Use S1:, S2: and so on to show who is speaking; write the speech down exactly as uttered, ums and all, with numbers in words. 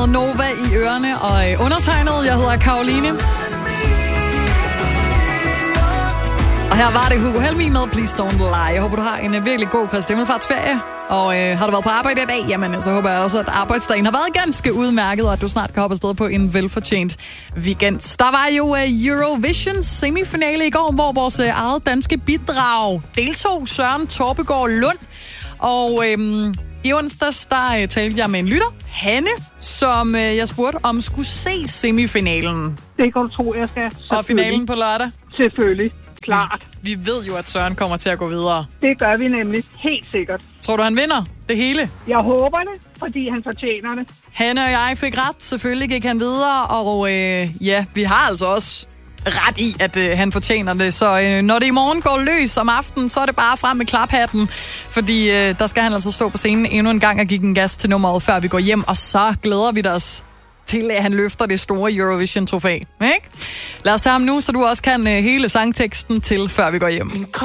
S1: med Nova i ørerne og øh, undertegnet. Jeg hedder Karoline. Og her var det Hugo Helmig med Please Don't Lie. Jeg håber, du har en uh, virkelig god Kristi Himmelfartsferie. Og øh, har du været på arbejde i dag? Jamen, så håber jeg også, at arbejdsdagen har været ganske udmærket, og at du snart kan hoppe afsted på en velfortjent weekend. Der var jo uh, Eurovision semifinale i går, hvor vores uh, eget danske bidrag deltog, Søren Torpegaard Lund. Og øhm, i onsdags, der uh, talte jeg med en lytter, Hanne, som uh, jeg spurgte, om skulle se semifinalen.
S2: Det kan du tro, jeg skal.
S1: Og finalen på lørdag?
S2: Selvfølgelig. Klart.
S1: Vi ved jo, at Søren kommer til at gå videre.
S2: Det gør vi nemlig. Helt sikkert.
S1: Tror du, han vinder det hele?
S2: Jeg håber det, fordi han fortjener det.
S1: Hanne og jeg fik ret. Selvfølgelig gik han videre, og øh, ja, vi har altså også ret i, at øh, han fortjener det. Så øh, når det i morgen går løs om aftenen, så er det bare frem med klaphatten. Fordi øh, der skal han altså stå på scenen endnu en gang og give en gas til nummeret, før vi går hjem. Og så glæder vi os til, at han løfter det store Eurovision-trofæ. Ikke? Lad os tage ham nu, så du også kan øh, hele sangteksten til, før vi går hjem.